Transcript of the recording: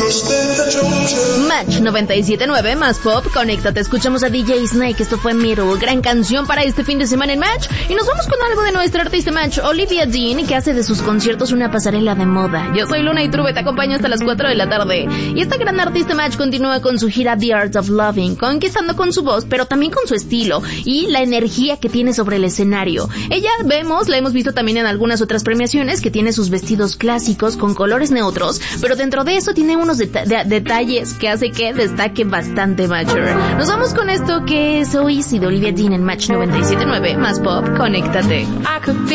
Match 97.9 más pop, conéctate, escuchamos a DJ Snake, esto fue Middle, gran canción para este fin de semana en Match, y nos vamos con algo de nuestra artista Match, Olivia Dean, que hace de sus conciertos una pasarela de moda. Yo soy Luna Iturbe, te acompaño hasta las 4 de la tarde, y esta gran artista Match continúa con su gira The Art of Loving, conquistando con su voz, pero también con su estilo, y la energía que tiene sobre el escenario. Ella la hemos visto también en algunas otras premiaciones, que tiene sus vestidos clásicos con colores neutros, pero dentro de eso tiene unos detalles que hace que destaque bastante Matcher. Nos vamos con esto que es So Easy de Olivia Dean en Match 97.9 más pop, conéctate.